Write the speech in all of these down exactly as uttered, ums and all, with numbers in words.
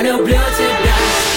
Люблю тебя.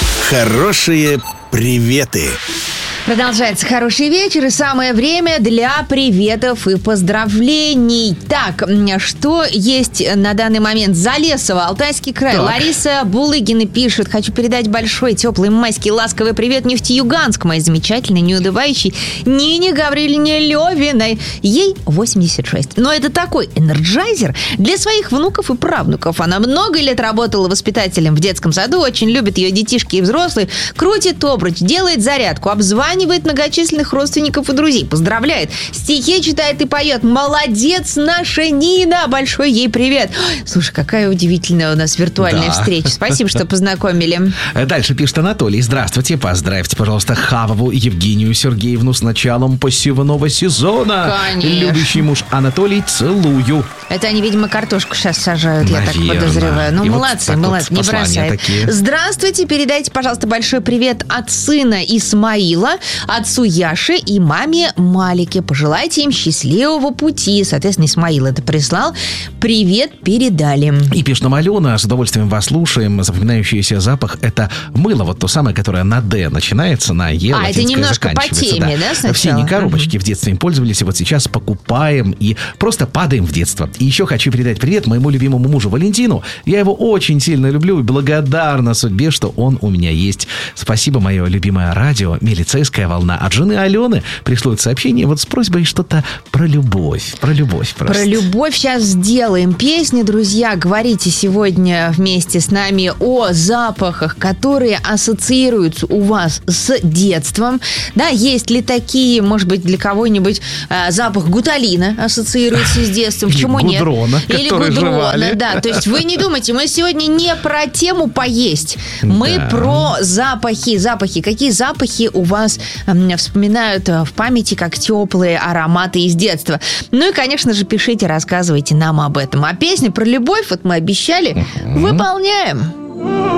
Хорошие приветы. Продолжается хороший вечер, и самое время для приветов и поздравлений. Так, что есть на данный момент? Залесово, Алтайский край. Так. Лариса Булыгина пишет: хочу передать большой, теплый, майский, ласковый привет Нефтеюганск, моей замечательной, неудывающей Нине Гавриловне Левиной. Ей восемьдесят шесть. Но это такой энерджайзер для своих внуков и правнуков. Она много лет работала воспитателем в детском саду, очень любит ее детишки и взрослые, крутит обруч, делает зарядку, обзванивает многочисленных родственников и друзей, поздравляет, стихи читает и поет. Молодец наша Нина! Большой ей привет! Слушай, какая удивительная у нас виртуальная да. встреча. Спасибо, что познакомили. Дальше пишет Анатолий. Здравствуйте, поздравьте, пожалуйста, Хавову Евгению Сергеевну с началом посевного сезона. Конечно. Любящий муж Анатолий, целую. Это они, видимо, картошку сейчас сажают, Наверно. я так подозреваю. Ну, и молодцы, вот молодцы, вот не бросают. Такие. Здравствуйте, передайте, пожалуйста, большой привет от сына Исмаила, отцу Яши и маме Малике. Пожелайте им счастливого пути. Соответственно, Исмаил это прислал. Привет передали. И пишет нам Алена: с удовольствием вас слушаем. Запоминающийся запах — это мыло, вот то самое, которое на «Д» начинается, на «Е» А, это немножко по теме, да, сначала? Все не коробочки в детстве им пользовались, и вот сейчас покупаем и просто падаем в детство. И еще хочу передать привет моему любимому мужу Валентину. Я его очень сильно люблю и благодарна судьбе, что он у меня есть. Спасибо, мое любимое радио «Милицейская волна». От жены Алены пришло сообщение вот с просьбой что-то про любовь. Про любовь просто. Про любовь сейчас сделаем песни, друзья. Говорите сегодня вместе с нами о запахах, которые ассоциируются у вас с детством. Да, есть ли такие, может быть, для кого-нибудь э, запах гуталина ассоциируется с детством? Почему нет? Гудрона, Или который гудрона, жевали. да. То есть вы не думайте, мы сегодня не про тему поесть. Мы да. про запахи. Запахи. Какие запахи у вас э, вспоминают в памяти как теплые ароматы из детства? Ну и, конечно же, пишите, рассказывайте нам об этом. А песни про любовь, вот мы обещали, uh-huh. выполняем.